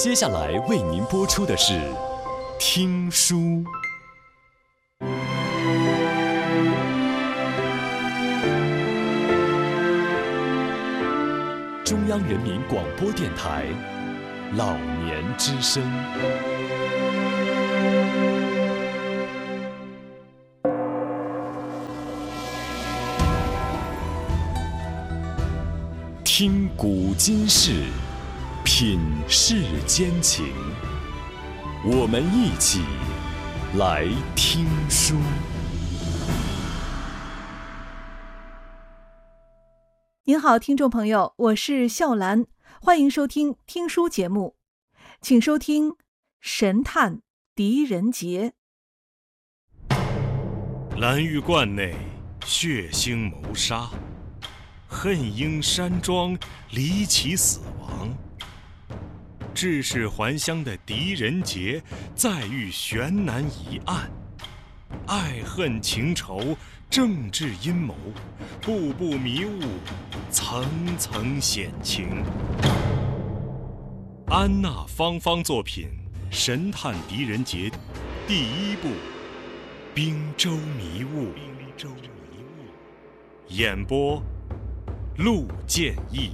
接下来为您播出的是《听书》。中央人民广播电台老年之声。听古今事，品世间情，我们一起来听书。 您好，听众朋友，我是笑兰，欢迎收听听书节目，请收听《神探狄仁杰》。 蓝玉观内血腥谋杀，恨婴山庄离奇死亡。致仕还乡的狄仁杰再遇悬难疑案，爱恨情仇，政治阴谋，步步迷雾，层层险情。安娜芳芳作品《神探狄仁杰》第一部《滨州迷雾》，演播陆建义。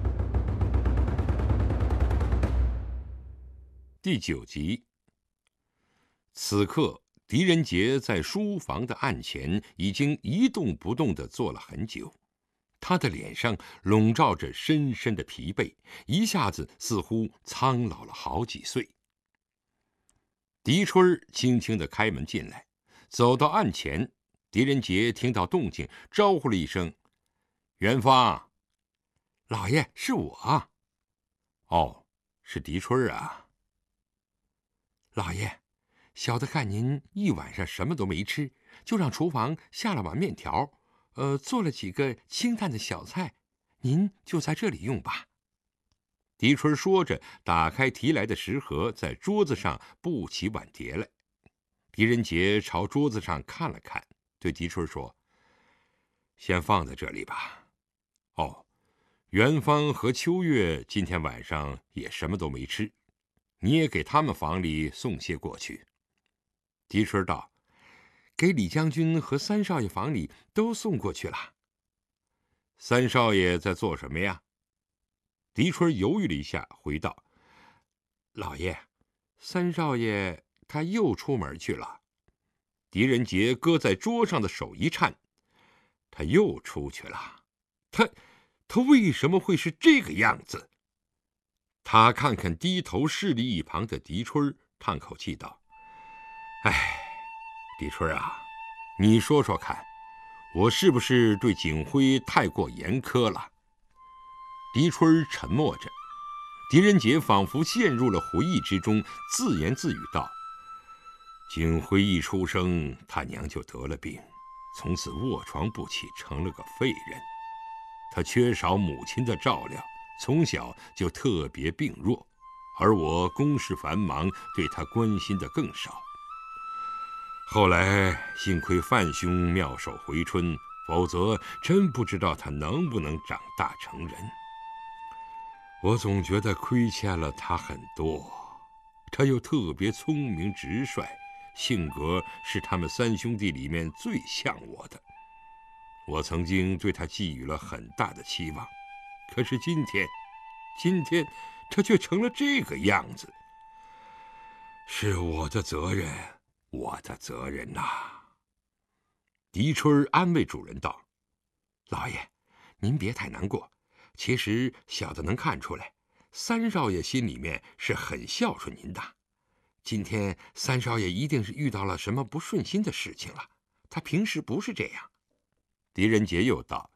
第9集。此刻狄仁杰在书房的案前已经一动不动地坐了很久，他的脸上笼罩着深深的疲惫，一下子似乎苍老了好几岁。狄春轻轻地开门进来，走到案前，狄仁杰听到动静，招呼了一声：“元芳。”“老爷，是我。”“哦，是狄春啊。”“老爷，小的看您一晚上什么都没吃，就让厨房下了碗面条，做了几个清淡的小菜，您就在这里用吧。”狄春说着，打开提来的食盒，在桌子上布起碗碟来。狄仁杰朝桌子上看了看，对狄春说：“先放在这里吧。哦，元芳和秋月今天晚上也什么都没吃，你也给他们房里送些过去。”狄春道：“给李将军和三少爷房里都送过去了。”“三少爷在做什么呀？”狄春犹豫了一下，回道：“老爷，三少爷他又出门去了。”狄仁杰搁在桌上的手一颤：“他又出去了？他为什么会是这个样子？”他看看低头侍立一旁的狄春，叹口气道：“哎，狄春啊，你说说看，我是不是对景辉太过严苛了？”狄春沉默着，狄仁杰仿佛陷入了回忆之中，自言自语道：“景辉一出生，他娘就得了病，从此卧床不起，成了个废人。他缺少母亲的照料，从小就特别病弱，而我公事繁忙，对他关心的更少。后来幸亏范兄妙手回春，否则真不知道他能不能长大成人。我总觉得亏欠了他很多，他又特别聪明直率，性格是他们三兄弟里面最像我的。我曾经对他寄予了很大的期望，可是今天他却成了这个样子。是我的责任，我的责任呐。”狄春安慰主人道：“老爷，您别太难过，其实小的能看出来，三少爷心里面是很孝顺您的。今天三少爷一定是遇到了什么不顺心的事情了，他平时不是这样。”狄仁杰又道：“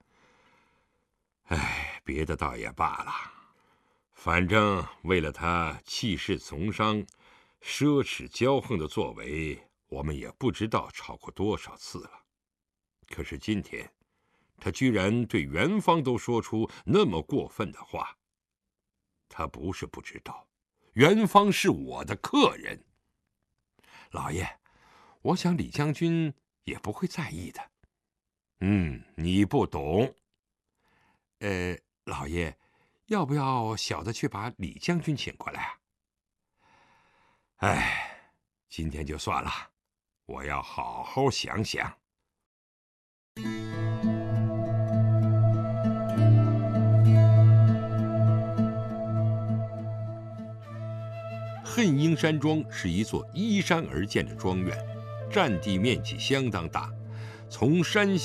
哎，别的倒也罢了，反正为了他气势从商、奢侈骄横的作为，我们也不知道吵过多少次了。可是今天他居然对元芳都说出那么过分的话。他不是不知道，元芳是我的客人。老爷，我想李将军也不会在意的。”“你不懂。老爷，要不要小的去把李将军请过来啊？” 哎，今天就算了，我要好好想想。恨英山庄是一座依山而建的庄园，占地面积相当大，从山